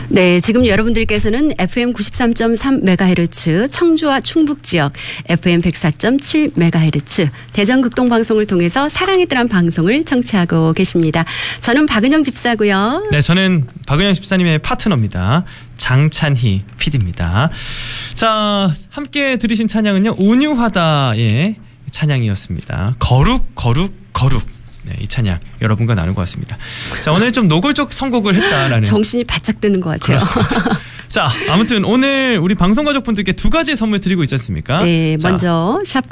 네, 지금 여러분들께서는 FM 93.3MHz 청주와 충북 지역, FM 104.7MHz 대전극동방송을 통해서 사랑의 뜰한 방송을 청취하고 계십니다. 저는 박은영 집사고요. 네, 저는 박은영 집사님의 파트너입니다. 장찬희 PD입니다. 자, 함께 들으신 찬양은요, 온유하다의 찬양이었습니다. 거룩. 네, 이 찬양 여러분과 나누고 왔습니다. 자, 오늘 좀 노골적 선곡을 했다라는. 정신이 바짝 드는 것 같아요. 그렇습니다. 자, 아무튼 오늘 우리 방송가족분들께 두 가지 선물 드리고 있지 않습니까? 네, 자, 먼저 샵